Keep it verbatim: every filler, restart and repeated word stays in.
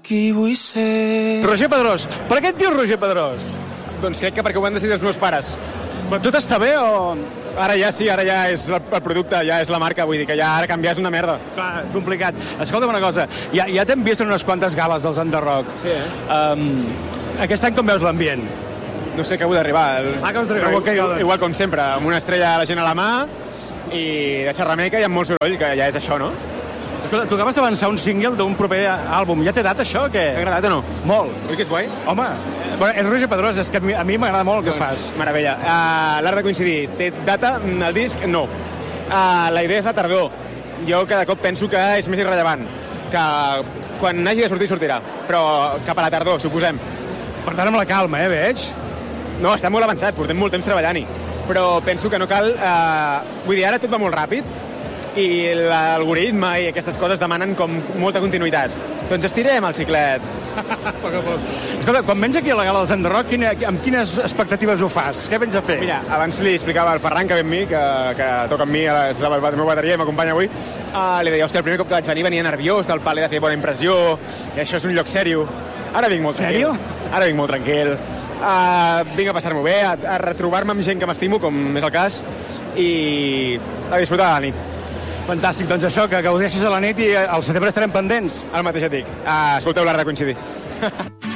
qui vull ser. Roger Pedrós. Per què et dius Roger Pedrós? Doncs crec que perquè ho van decidir els meus pares. Però tot està bé o...? Ara ja sí, ara ja és el, el producte, ja és la marca, vull dir que ja ara canviar és una merda. Clar, complicat. Escolta'm una cosa, ja, ja t'hem vist en unes quantes gales dels Underrock. Sí, eh? Um, aquest any com veus l'ambient? No sé, acabo d'arribar. Ah, acabes d'arribar. Igual, igual, igual com sempre, amb una estrella a la gent a la mà i de xerrameca i amb molt soroll, que ja és això, no? Escolta, tu acabes d'avançar un single d'un proper àlbum. Ja t'he dat això o què? T'ha agradat o no? Molt. Oi que és guai? Home, bueno, és Roger Pedrós, és que a mi m'agrada molt el que fas. Meravella. Uh, L'art de coincidir. Té data, el disc, no. Uh, la idea és la tardor. Jo cada cop penso que és més irrellevant. Que quan hagi de sortir, sortirà. Però cap a la tardor, suposem. Per tant, amb la calma, eh, veig? No, està molt avançat, portem molt temps treballant-hi. Però penso que no cal... Uh, vull dir, ara tot va molt ràpid i l'algoritme i aquestes coses demanen com molta continuïtat. Doncs estirem el ciclet. Poc a poc. Escolta, quan vens aquí a la gala dels Underrock, quina, amb quines expectatives ho fas? Què vens a fer? Mira, abans li explicava al Ferran, que ve amb mi, que, que toca amb mi, és la meva bateria i m'acompanya avui, uh, li deia, hòstia, el primer cop que vaig venir venia nerviós, del pal, he de fer bona impressió, i això és un lloc sèrio. Ara vinc molt Sèrio? tranquil. Ara vinc molt tranquil. Uh, vinc a passar-m'ho bé, a, a retrobar-me amb gent que m'estimo, com és el cas, i a disfrutar de la nit. Fantàstic, doncs això, que gaudeixis a la nit i al setembre estarem pendents. El mateix et dic. Uh, escolteu l'art de coincidir.